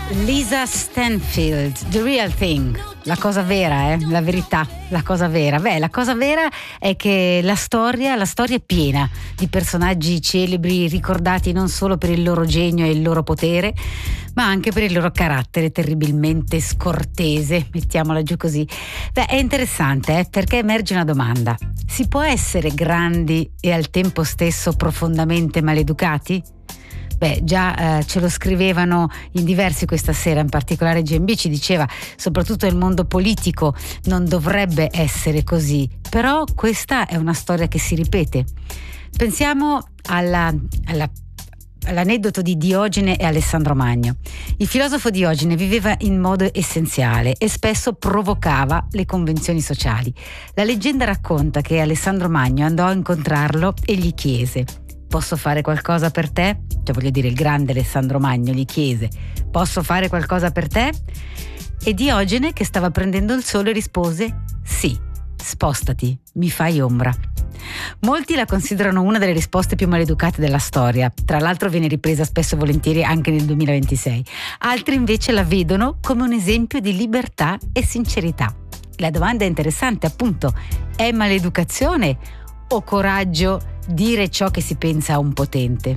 Lisa Stanfield, The Real Thing, la cosa vera, la verità, la cosa vera. Beh, la cosa vera è che la storia è piena di personaggi celebri ricordati non solo per il loro genio e il loro potere, ma anche per il loro carattere terribilmente scortese, mettiamola giù così. Beh, è interessante perché emerge una domanda: si può essere grandi e al tempo stesso profondamente maleducati? Beh, già ce lo scrivevano in diversi questa sera, in particolare GMB ci diceva, soprattutto nel mondo politico non dovrebbe essere così, però questa è una storia che si ripete. Pensiamo all'aneddoto di Diogene e Alessandro Magno. Il filosofo Diogene viveva in modo essenziale e spesso provocava le convenzioni sociali. La leggenda racconta che Alessandro Magno andò a incontrarlo e gli chiese: posso fare qualcosa per te? Cioè, voglio dire, il grande Alessandro Magno gli chiese: posso fare qualcosa per te? E Diogene, che stava prendendo il sole, rispose: sì, spostati, mi fai ombra. Molti la considerano una delle risposte più maleducate della storia, tra l'altro viene ripresa spesso e volentieri anche nel 2026. Altri invece la vedono come un esempio di libertà e sincerità. La domanda è interessante, appunto: è maleducazione o coraggio dire ciò che si pensa a un potente?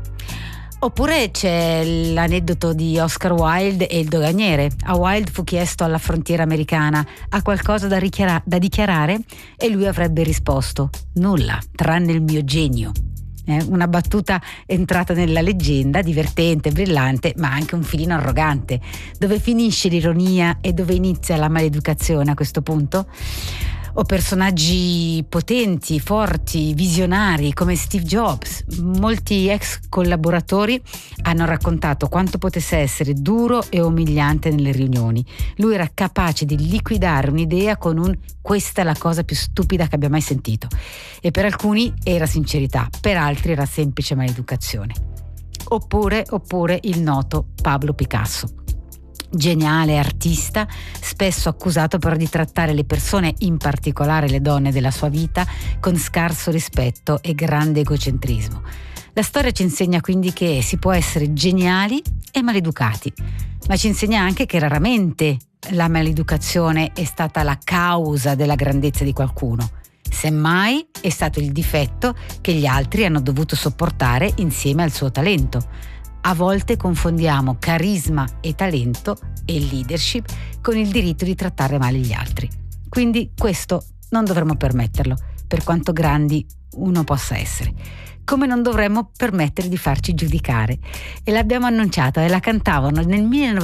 Oppure c'è l'aneddoto di Oscar Wilde e il doganiere. A Wilde fu chiesto alla frontiera americana: ha qualcosa da dichiarare? E lui avrebbe risposto: nulla, tranne il mio genio. Una battuta entrata nella leggenda, divertente, brillante, ma anche un filino arrogante. Dove finisce l'ironia e dove inizia la maleducazione a questo punto? O personaggi potenti, forti, visionari come Steve Jobs. Molti ex collaboratori hanno raccontato quanto potesse essere duro e umiliante nelle riunioni. Lui era capace di liquidare un'idea con un "questa è la cosa più stupida che abbia mai sentito", e per alcuni era sincerità, per altri era semplice maleducazione. Oppure il noto Pablo Picasso. Geniale artista, spesso accusato però di trattare le persone, in particolare le donne della sua vita, con scarso rispetto e grande egocentrismo. La storia ci insegna quindi che si può essere geniali e maleducati, ma ci insegna anche che raramente la maleducazione è stata la causa della grandezza di qualcuno. Semmai è stato il difetto che gli altri hanno dovuto sopportare insieme al suo talento. A volte confondiamo carisma e talento e leadership con il diritto di trattare male gli altri. Quindi questo non dovremmo permetterlo, per quanto grandi uno possa essere. Come non dovremmo permettere di farci giudicare. E l'abbiamo annunciato, e la cantavano nel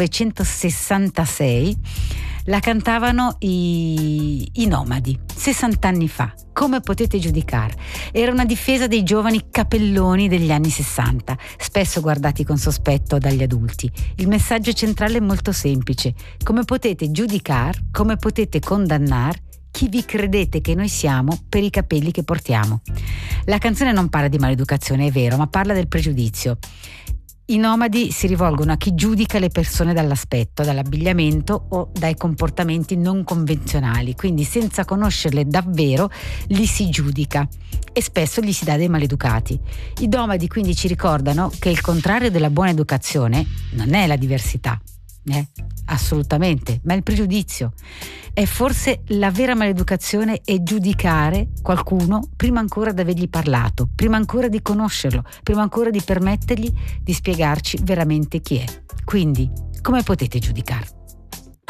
1966, la cantavano i Nomadi, 60 anni fa. Come potete giudicare? Era una difesa dei giovani capelloni degli anni 60, spesso guardati con sospetto dagli adulti. Il messaggio centrale è molto semplice: come potete giudicare, come potete condannare chi vi credete che noi siamo per i capelli che portiamo. La canzone non parla di maleducazione, è vero, ma parla del pregiudizio. I nomadi si rivolgono a chi giudica le persone dall'aspetto, dall'abbigliamento o dai comportamenti non convenzionali, quindi senza conoscerle davvero li si giudica e spesso gli si dà dei maleducati. I nomadi quindi ci ricordano che il contrario della buona educazione non è la diversità, assolutamente, ma il pregiudizio. E forse la vera maleducazione è giudicare qualcuno prima ancora di avergli parlato, prima ancora di conoscerlo, prima ancora di permettergli di spiegarci veramente chi è. Quindi, come potete giudicare?